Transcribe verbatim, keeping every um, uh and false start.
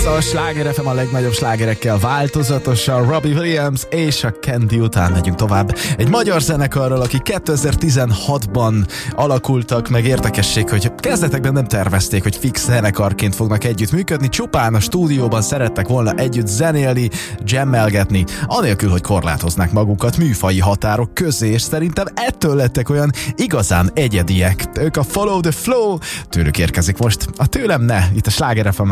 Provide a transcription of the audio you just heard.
Ez a Sláger ef em a legnagyobb slágerekkel változatosan. Robbie Williams és a Candy után megyünk tovább. Egy magyar zenekarról, aki kétezer-tizenhatban alakultak, meg érdekesség, hogy kezdetekben nem tervezték, hogy fix zenekarként fognak együtt működni, csupán a stúdióban szerettek volna együtt zenélni, jammelgetni, anélkül, hogy korlátoznák magukat műfaji határok közé, és szerintem ettől lettek olyan igazán egyediek. Ők a Follow the Flow, tőlük érkezik most a Tőlem ne, itt a Sláger ef em